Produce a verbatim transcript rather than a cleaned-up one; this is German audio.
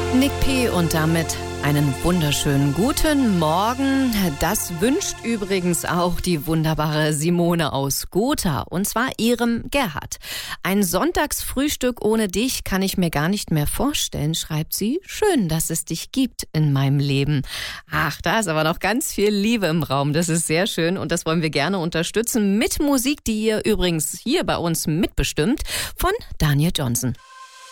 Nick P. und damit einen wunderschönen guten Morgen. Das wünscht übrigens auch die wunderbare Simone aus Gotha, und zwar ihrem Gerhard. Ein Sonntagsfrühstück ohne dich kann ich mir gar nicht mehr vorstellen, schreibt sie. Schön, dass es dich gibt in meinem Leben. Ach, da ist aber noch ganz viel Liebe im Raum. Das ist sehr schön und das wollen wir gerne unterstützen mit Musik, die ihr übrigens hier bei uns mitbestimmt, von Daniel Johnson.